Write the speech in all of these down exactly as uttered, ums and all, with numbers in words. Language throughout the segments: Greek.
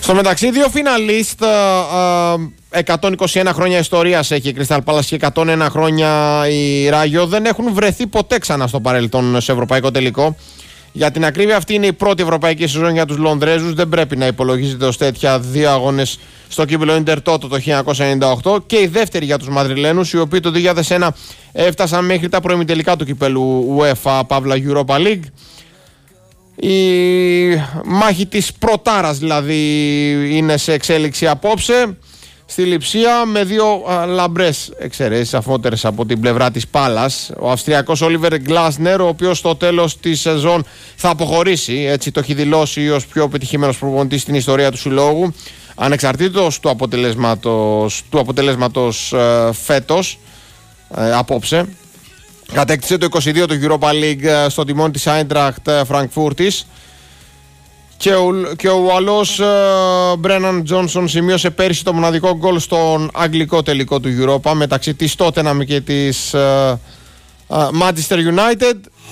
Στο μεταξύ, δύο φιναλίστ, εκατόν είκοσι ένα χρόνια ιστορίας έχει η Crystal Palace και εκατόν ένα χρόνια η Ράγιο, δεν έχουν βρεθεί ποτέ ξανά στο παρελθόν σε ευρωπαϊκό τελικό. Για την ακρίβεια, αυτή είναι η πρώτη ευρωπαϊκή σεζόν για τους Λονδρέζους. Δεν πρέπει να υπολογίζεται ως τέτοια, δύο αγώνες στο κύπελλο Ίντερ Τότο το χίλια εννιακόσια ενενήντα οκτώ και η δεύτερη για τους Μαδριλένους, οι οποίοι το δύο χιλιάδες ένα έφτασαν μέχρι τα προημιτελικά του κυπέλλου UEFA Παύλα Europa League. Η μάχη της πρωτάρας δηλαδή είναι σε εξέλιξη απόψε στη Λειψία, με δύο α, λαμπρές εξαιρέσεις αφότερες από την πλευρά της Πάλας. Ο Αυστριακός Όλιβερ Γκλάσνερ, ο οποίος στο τέλος της σεζόν θα αποχωρήσει, έτσι το έχει δηλώσει, ως πιο πετυχημένος προπονητής στην ιστορία του συλλόγου, ανεξαρτήτως του αποτελέσματος, του αποτελέσματος ε, φέτος, ε, απόψε. Κατέκτησε το είκοσι δύο το Europa League στο τιμόνι της Eintracht Φραγκφούρτης και ο, και ο Ουαλός Μπρέναν Τζόνσον σημείωσε πέρυσι το μοναδικό γκολ στον αγγλικό τελικό του Europa μεταξύ της Tottenham και της uh, uh, Manchester United.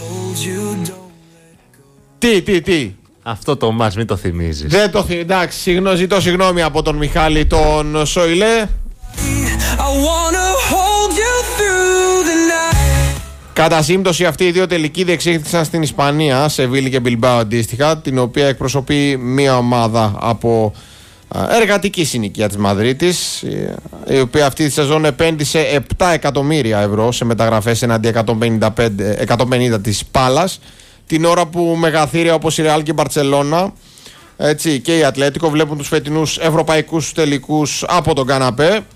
Τι, τι, τι. Αυτό το μας μην το θυμίζεις. Δεν το θυμίζεις. Εντάξει, συγνώ, ζητώ συγγνώμη από τον Μιχάλη τον Σόιλε. Κατά σύμπτωση, αυτοί οι δύο τελικοί διεξήχθησαν στην Ισπανία, σε Βίλη και Μπιλμπάο αντίστοιχα, την οποία εκπροσωπεί μια ομάδα από εργατική συνοικία της Μαδρίτης, η οποία αυτή τη σεζόν επένδυσε επτά εκατομμύρια ευρώ σε μεταγραφές εναντί εκατόν πενήντα πέντε, εκατόν πενήντα της Πάλας, την ώρα που μεγαθύρια όπως η Ρεάλ και η Μπαρτσελώνα, έτσι, και η Ατλέτικο βλέπουν τους φετινούς ευρωπαϊκούς τελικούς από τον καναπέ.